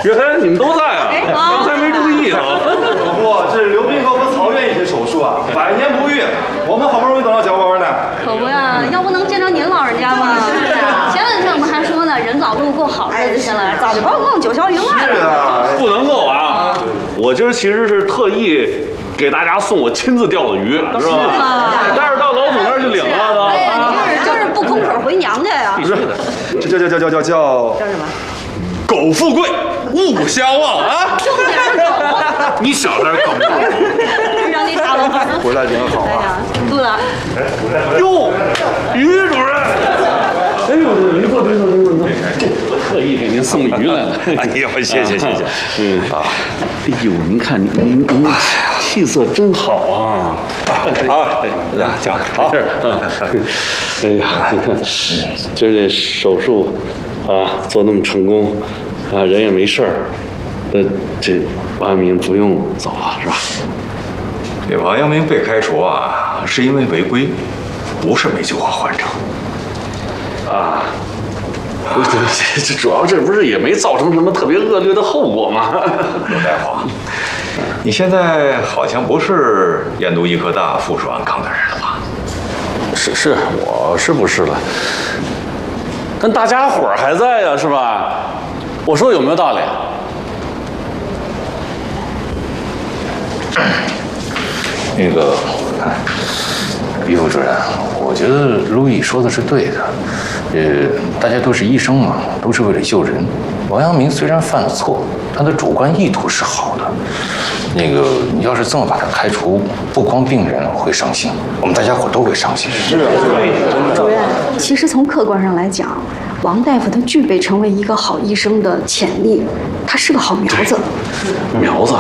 原你们都在啊？刚才没注意呢。 不，这刘斌和曹院一些手术啊，百年不遇，我们好不容易等到小宝宝呢。 可不呀，要不能见着您老人家吗？是啊，前两天我们还说呢，人早路过好日子去了，早就把我忘九霄云外了。 是啊， 不能够啊！我今儿其实是特意给大家送我亲自钓的鱼，是吧？待会儿到老总那儿去领了都。 哎呀，你这是不空手回娘家呀？ 必须的， 叫叫什么？ 苟富贵，勿相忘啊！ 重点是狗。 你小点搞不好。 让你打了吗？ 回来挺好啊。 哎呀，杜了。 哟，于主任。哎呦，您坐。特意给您送鱼来了。 哎呦，谢谢。 啊，哎呦，您看您气色真好啊！ 讲好。哎呀，你看，今儿这手术啊做那么成功，啊人也没事儿，这王阳明不用走了是吧？ 这王阳明被开除啊，是因为违规，不是没救好患者。 啊。这主要这不是也没造成什么特别恶劣的后果吗？ 罗大夫，你现在好像不是燕都医科大附属安康的人了吧？ 是，我是不是了？但大家伙儿还在呀，是吧？我说有没有道理？ 那个，于副主任，我觉得路易说的是对的。大家都是医生嘛，都是为了救人。王阳明虽然犯了错，他的主观意图是好的。那个，你要是这么把他开除，不光病人会伤心，我们大家伙都会伤心。 是啊， 主任，其实从客观上来讲，王大夫他具备成为一个好医生的潜力，他是个好苗子。 苗子，